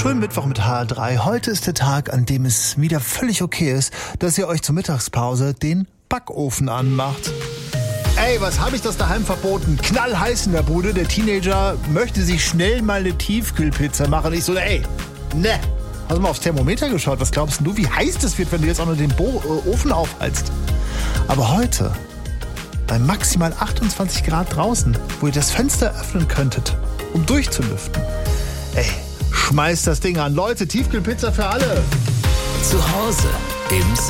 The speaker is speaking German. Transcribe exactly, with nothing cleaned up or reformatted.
Schönen Mittwoch mit H R drei. Heute ist der Tag, an dem es wieder völlig okay ist, dass ihr euch zur Mittagspause den Backofen anmacht. Ey, was habe ich das daheim verboten? Knallheiß in der Bude. Der Teenager möchte sich schnell mal eine Tiefkühlpizza machen. Ich so, ey, ne. Hast du mal aufs Thermometer geschaut? Was glaubst du, wie heiß das wird, wenn du jetzt auch noch den Bo- äh, Ofen aufheizt? Aber heute, bei maximal achtundzwanzig Grad draußen, wo ihr das Fenster öffnen könntet, um durchzulüften. Ey, schmeißt das Ding an. Leute, Tiefkühlpizza für alle. Zu Hause im